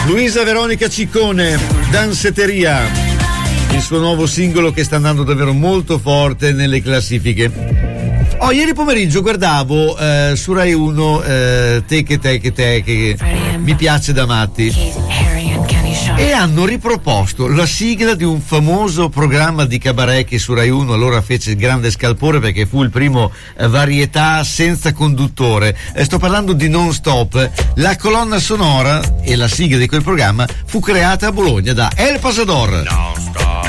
Luisa Veronica Ciccone, Danceteria, il suo nuovo singolo che sta andando davvero molto forte nelle classifiche. Ieri pomeriggio guardavo su Rai 1 Te che mi piace da matti, e hanno riproposto la sigla di un famoso programma di cabaret che su Rai 1 allora fece grande scalpore perché fu il primo varietà senza conduttore. Sto parlando di Non Stop. La colonna sonora e la sigla di quel programma fu creata a Bologna da El Pasador.